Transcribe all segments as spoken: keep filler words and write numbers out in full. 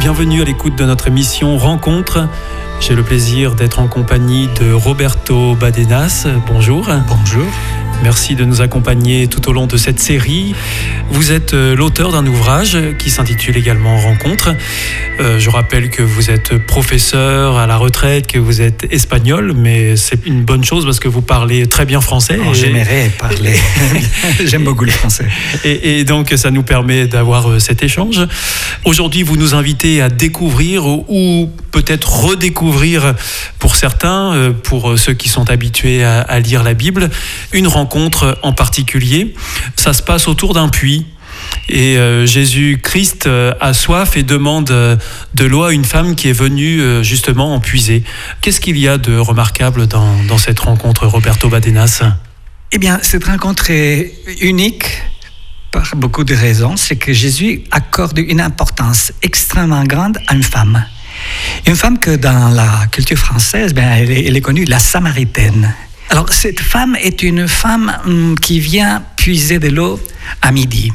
Bienvenue à l'écoute de notre émission Rencontre. J'ai le plaisir d'être en compagnie de Roberto Badenas. Bonjour. Bonjour. Merci de nous accompagner tout au long de cette série. Vous êtes l'auteur d'un ouvrage qui s'intitule également Rencontre. Euh, je rappelle que vous êtes professeur à la retraite, que vous êtes espagnol, mais c'est une bonne chose parce que vous parlez très bien français. Oh, et... J'aimerais parler. J'aime beaucoup le français. Et, et donc, ça nous permet d'avoir cet échange. Aujourd'hui, vous nous invitez à découvrir ou peut-être redécouvrir pour certains, pour ceux qui sont habitués à, à lire la Bible, une rencontre en particulier. Ça se passe autour d'un puits. Et euh, Jésus-Christ euh, a soif et demande euh, de l'eau à une femme qui est venue euh, justement en puiser. Qu'est-ce qu'il y a de remarquable dans, dans cette rencontre, Roberto Badenas ? Eh bien, cette rencontre est unique par beaucoup de raisons. C'est que Jésus accorde une importance extrêmement grande à une femme. Une femme que dans la culture française, bien, elle, est, elle est connue, la Samaritaine. Alors, cette femme est une femme hum, qui vient puiser de l'eau à midi.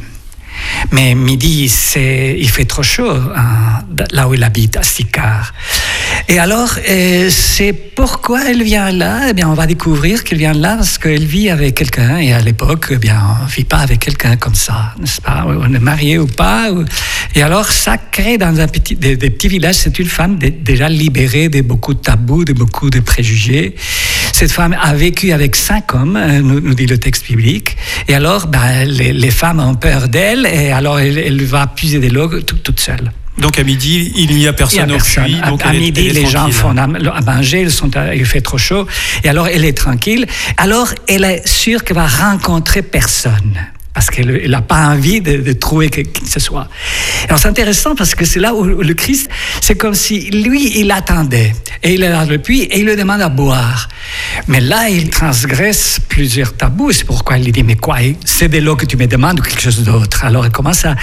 Mais midi, c'est, il fait trop chaud, hein, là où elle habite, à Sychar. Et alors, euh, c'est pourquoi elle vient là. Eh bien, on va découvrir qu'elle vient là parce qu'elle vit avec quelqu'un. Et à l'époque, eh bien, on ne vit pas avec quelqu'un comme ça, n'est-ce pas ? On est marié ou pas. Ou... Et alors, ça crée dans un petit, des, des petits villages, c'est une femme d- déjà libérée de beaucoup de tabous, de beaucoup de préjugés. Cette femme a vécu avec cinq hommes, nous, nous dit le texte biblique. Et alors, ben, les, les femmes ont peur d'elle. Et alors, elle, elle va puiser de l'eau toute, toute seule. Donc à midi, il n'y a personne, il y a personne. au puits. Donc à, à midi, est, les gens font à manger, ils sont à, il fait trop chaud. Et alors, elle est tranquille. Alors, elle est sûre qu'elle va rencontrer personne. Parce qu'elle n'a pas envie de, de trouver qui que ce soit. Alors, c'est intéressant parce que c'est là où le Christ, c'est comme si lui, il attendait. Et il est dans le puits et il lui demande à boire. Mais là, il transgresse plusieurs tabous. C'est pourquoi il lui dit, mais quoi, c'est de l'eau que tu me demandes ou quelque chose d'autre? Alors, il commence à,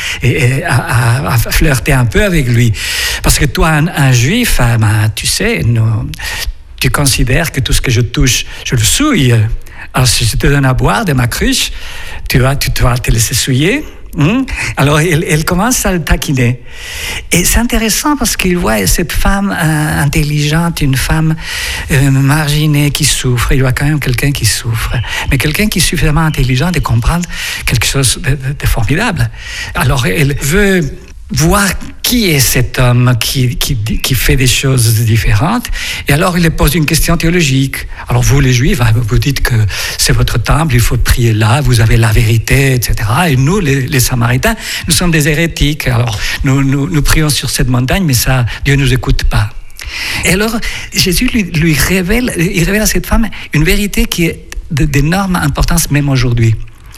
à, à flirter un peu avec lui. Parce que toi, un, un juif, ben, tu sais, nous, tu considères que tout ce que je touche, je le souille. Alors, si je te donne à boire de ma cruche, tu vas, tu vas te laisser souiller. Hum? Alors, elle, elle commence à le taquiner. Et c'est intéressant parce qu'il voit cette femme euh, intelligente, une femme euh, marginée qui souffre. Il voit quand même quelqu'un qui souffre. Mais quelqu'un qui est suffisamment intelligent de comprendre quelque chose de, de, de formidable. Alors, elle veut voir qui est cet homme qui, qui, qui fait des choses différentes. Et alors, il lui pose une question théologique. Alors, vous, les Juifs, vous dites que c'est votre temple, il faut prier là, vous avez la vérité, et cetera. Et nous, les, les Samaritains, nous sommes des hérétiques. Alors, nous, nous, nous prions sur cette montagne, mais ça, Dieu ne nous écoute pas. Et alors, Jésus lui, lui révèle, il révèle à cette femme une vérité qui est d'énorme importance même aujourd'hui.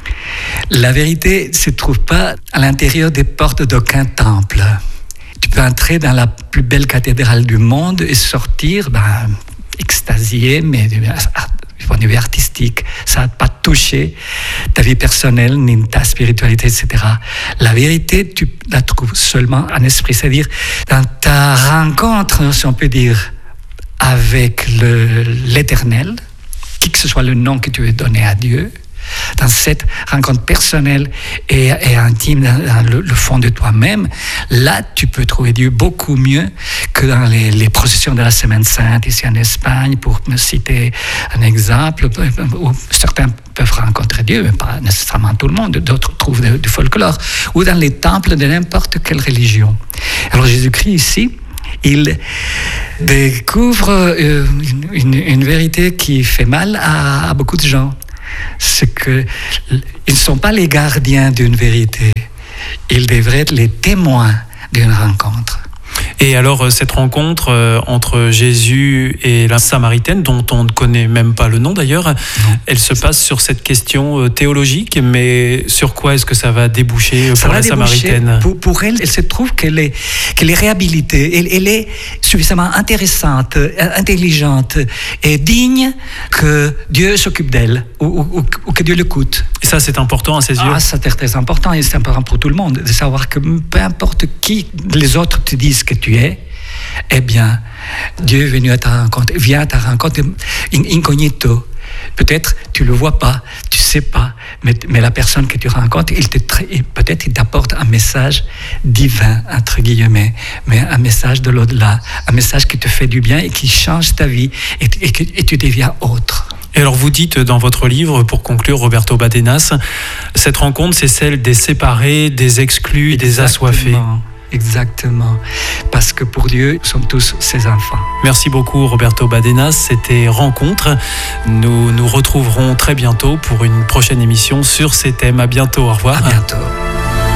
La vérité ne se trouve pas à l'intérieur des portes d'aucun temple. Tu peux entrer dans la plus belle cathédrale du monde et sortir ben, extasié, mais du point de vue artistique. Ça n'a pas touché ta vie personnelle, ni ta spiritualité, et cetera. La vérité, tu la trouves seulement en esprit, c'est-à-dire dans ta rencontre, si on peut dire, avec le, l'Éternel, qui que ce soit le nom que tu veux donner à Dieu, dans cette rencontre personnelle et, et intime dans, dans le, le fond de toi-même, là, tu peux trouver Dieu beaucoup mieux que dans les, les processions de la Semaine Sainte, ici en Espagne, pour me citer un exemple, où certains peuvent rencontrer Dieu, mais pas nécessairement tout le monde, d'autres trouvent du, du folklore, ou dans les temples de n'importe quelle religion. Alors Jésus-Christ, ici, il découvre une, une, une vérité qui fait mal à, à beaucoup de gens. C'est qu'ils ne sont pas les gardiens d'une vérité, ils devraient être les témoins d'une rencontre. Et alors, cette rencontre euh, entre Jésus et la Samaritaine, dont on ne connaît même pas le nom d'ailleurs, non. Elle se passe sur cette question euh, théologique, mais sur quoi est-ce que ça va déboucher ça pour va la déboucher, Samaritaine ? pour, pour elle, elle se trouve qu'elle est, qu'elle est réhabilitée, elle, elle est suffisamment intéressante, intelligente et digne que Dieu s'occupe d'elle, ou, ou, ou que Dieu l'écoute. Et ça, c'est important à ses yeux ? Ah, ça, c'est très important, et c'est important pour tout le monde, de savoir que peu importe qui les autres te disent que tu es, eh bien, Dieu est venu à ta rencontre, vient à ta rencontre incognito. Peut-être tu le vois pas, tu sais pas, mais, mais la personne que tu rencontres, il te, peut-être il t'apporte un message divin, entre guillemets, mais un message de l'au-delà, un message qui te fait du bien et qui change ta vie et, et, et tu deviens autre. Et alors vous dites dans votre livre, pour conclure, Roberto Badenas, cette rencontre, c'est celle des séparés, des exclus et des assoiffés. Exactement, parce que pour Dieu, nous sommes tous ses enfants. Merci beaucoup Roberto Badenas, c'était Rencontre. Nous nous retrouverons très bientôt pour une prochaine émission sur ces thèmes. À bientôt, au revoir. À bientôt.